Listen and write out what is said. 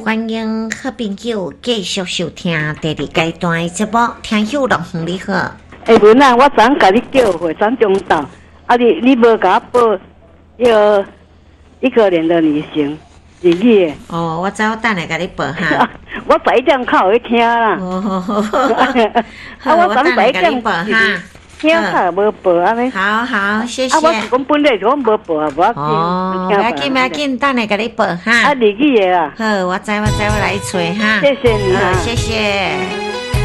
欢迎好朋友继续收听第二阶段的节目，听友乐园你好。 文啊，我昨甲你叫回山中岛，你无甲我报一个人的旅行日语的。 哦，我知，我等下甲你报哈。 我早一点靠会听啦。 哦， 我等下甲你报哈。听卡无报安尼。 好，谢谢。 我是讲本来就讲无报啊，无要紧。 哦，不要紧，等下甲你报哈。 日语的啦。 好，我知，我来找哈。 谢谢你啊， 谢谢。